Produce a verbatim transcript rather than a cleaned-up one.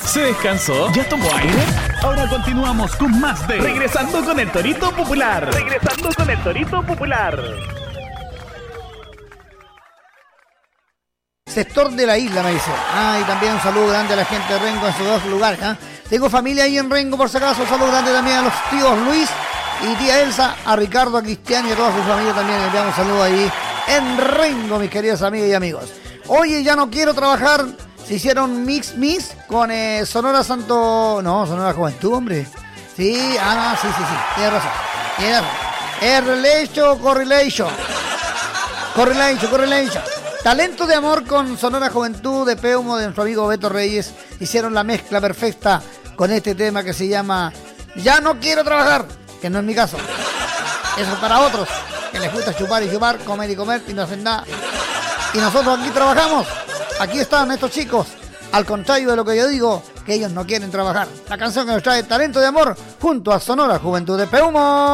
¿Se descansó? ¿Ya tomó aire? Ahora continuamos con más de Regresando con el Torito Popular. Regresando con el Torito Popular. Sector de la isla, me dice. Ah, y también un saludo grande a la gente de Rengo en sus dos lugares. ¿eh? Tengo familia ahí en Rengo, por si acaso. Un saludo grande también a los tíos Luis y tía Elsa, a Ricardo, a Cristian y a toda su familia también. Les enviamos un saludo ahí en Rengo, mis queridos amigos y amigos. Oye, ya no quiero trabajar. Se hicieron mix mix con eh, Sonora Santo... No, Sonora Juventud, hombre. Sí, ah, no, sí, sí, sí. Tienes razón. Tienes razón. Es relation, correlation. Correlation, correlation. Talento de amor con Sonora Juventud de Peumo, de nuestro amigo Beto Reyes. Hicieron la mezcla perfecta con este tema que se llama Ya no quiero trabajar, que no es mi caso. Eso es para otros, que les gusta chupar y chupar, comer y comer y no hacen nada. Y nosotros aquí trabajamos. Aquí están estos chicos, al contrario de lo que yo digo, que ellos no quieren trabajar. La canción que nos trae Talento de amor junto a Sonora Juventud de Peumo.